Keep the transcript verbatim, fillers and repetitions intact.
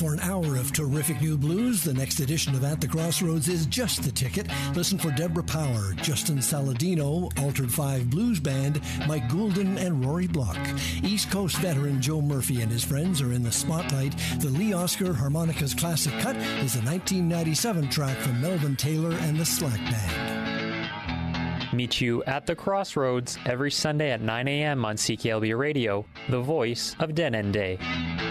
for an hour of terrific new blues. The next edition of At the Crossroads is just the ticket. Listen for Deborah Power, Justin Saladino, Altered Five Blues Band, Mike Goulden, and Rory Block. East Coast veteran Joe Murphy and his friends are in the spotlight. The Lee Oscar Harmonicas Classic Cut is a nineteen ninety-seven track from Melvin Taylor and the Slack Band. Meet you at the Crossroads every Sunday at nine a.m. on C K L B Radio, the voice of Dead End Day.